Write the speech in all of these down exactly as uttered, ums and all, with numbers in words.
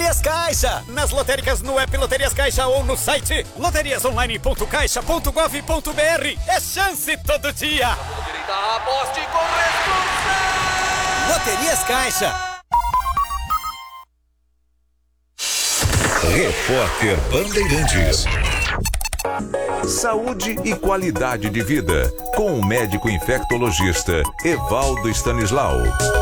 Loterias Caixa. Nas lotéricas, no app Loterias Caixa ou no site loterias online ponto caixa ponto gov ponto br. É chance todo dia. Aposte com responsabilidade. Loterias Caixa. Repórter Bandeirantes. Saúde e qualidade de vida, com o médico infectologista Evaldo Stanislau.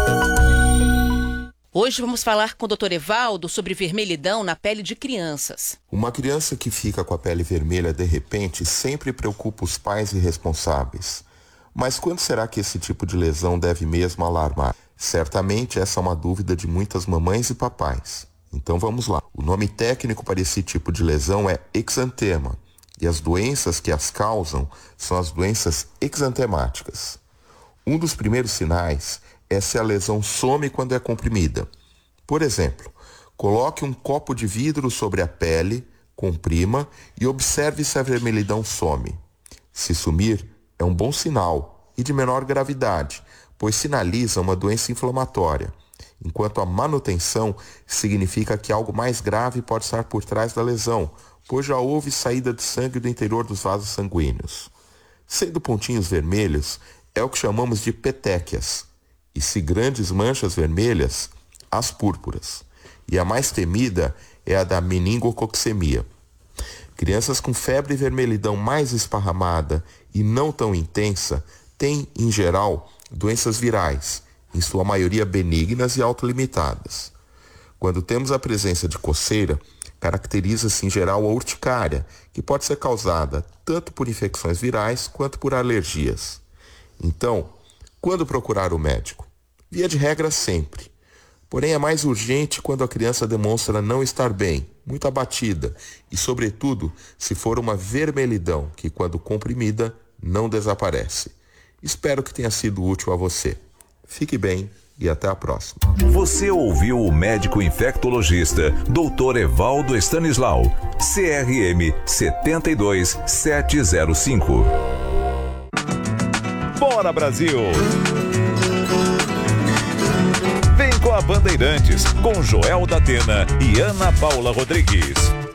Hoje vamos falar com o doutor Evaldo sobre vermelhidão na pele de crianças. Uma criança que fica com a pele vermelha de repente sempre preocupa os pais e responsáveis. Mas quando será que esse tipo de lesão deve mesmo alarmar? Certamente essa é uma dúvida de muitas mamães e papais. Então vamos lá. O nome técnico para esse tipo de lesão é exantema. E as doenças que as causam são as doenças exantemáticas. Um dos primeiros sinais é se a lesão some quando é comprimida. Por exemplo, coloque um copo de vidro sobre a pele, comprima e observe se a vermelhidão some. Se sumir, é um bom sinal e de menor gravidade, pois sinaliza uma doença inflamatória, enquanto a manutenção significa que algo mais grave pode estar por trás da lesão, pois já houve saída de sangue do interior dos vasos sanguíneos. Sendo pontinhos vermelhos, é o que chamamos de petequias, e se grandes manchas vermelhas, as púrpuras. E a mais temida é a da meningococcemia. Crianças com febre e vermelhidão mais esparramada e não tão intensa têm, em geral, doenças virais, em sua maioria benignas e autolimitadas. Quando temos a presença de coceira, caracteriza-se em geral a urticária, que pode ser causada tanto por infecções virais quanto por alergias. Então, quando procurar o médico? Via de regra sempre. Porém, é mais urgente quando a criança demonstra não estar bem, muito abatida e, sobretudo, se for uma vermelhidão que, quando comprimida, não desaparece. Espero que tenha sido útil a você. Fique bem e até a próxima. Você ouviu o médico infectologista doutor Evaldo Stanislau, C R M sete dois sete zero cinco. Bora, Brasil! Vem com a Bandeirantes, com Joel da Atena e Ana Paula Rodrigues.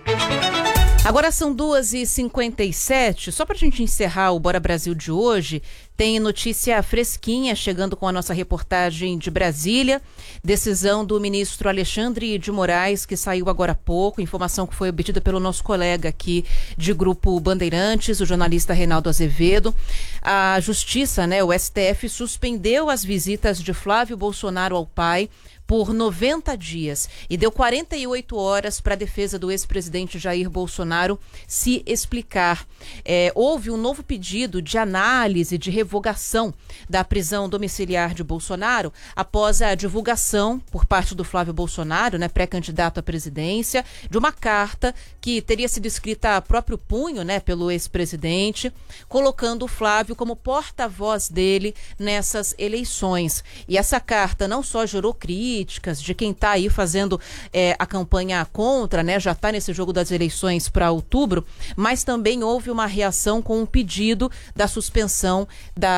Agora são duas e cinquenta e sete, só para a gente encerrar o Bora Brasil de hoje, tem notícia fresquinha chegando com a nossa reportagem de Brasília, decisão do ministro Alexandre de Moraes, que saiu agora há pouco, informação que foi obtida pelo nosso colega aqui de Grupo Bandeirantes, o jornalista Reinaldo Azevedo. A Justiça, né, o S T F, suspendeu as visitas de Flávio Bolsonaro ao pai por noventa dias e deu quarenta e oito horas para a defesa do ex-presidente Jair Bolsonaro se explicar. É, houve um novo pedido de análise de revogação da prisão domiciliar de Bolsonaro após a divulgação por parte do Flávio Bolsonaro, né, pré-candidato à presidência, de uma carta que teria sido escrita a próprio punho, né, pelo ex-presidente, colocando o Flávio como porta-voz dele nessas eleições. E essa carta não só gerou críticas de quem está aí fazendo é, a campanha contra, né, já está nesse jogo das eleições para outubro, mas também houve uma reação com um pedido da suspensão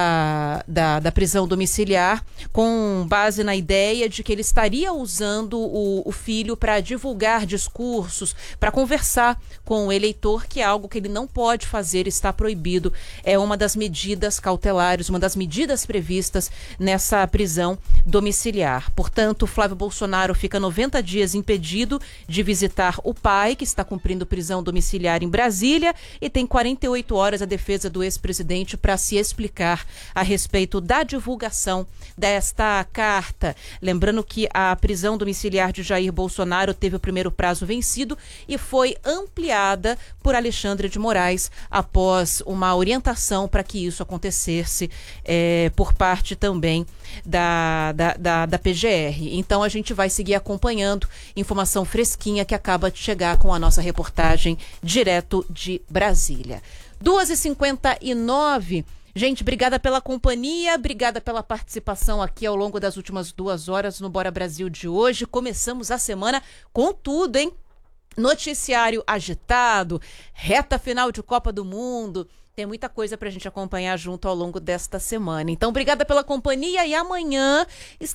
da, da, da prisão domiciliar, com base na ideia de que ele estaria usando o, o filho para divulgar discursos, para conversar com o eleitor, que é algo que ele não pode fazer, está proibido. É uma das medidas cautelares, uma das medidas previstas nessa prisão domiciliar. Portanto, Flávio Bolsonaro fica noventa dias impedido de visitar o pai, que está cumprindo prisão domiciliar em Brasília, e tem quarenta e oito horas a defesa do ex-presidente para se explicar a respeito da divulgação desta carta. Lembrando que a prisão domiciliar de Jair Bolsonaro teve o primeiro prazo vencido e foi ampliada por Alexandre de Moraes após uma orientação para que isso acontecesse é, por parte também da, da, da, da P G R. Então a gente vai seguir acompanhando informação fresquinha que acaba de chegar com a nossa reportagem direto de Brasília. duas e cinquenta e nove. Gente, obrigada pela companhia, obrigada pela participação aqui ao longo das últimas duas horas no Bora Brasil de hoje. Começamos a semana com tudo, hein? Noticiário agitado, reta final de Copa do Mundo. Tem muita coisa pra gente acompanhar junto ao longo desta semana. Então, obrigada pela companhia e amanhã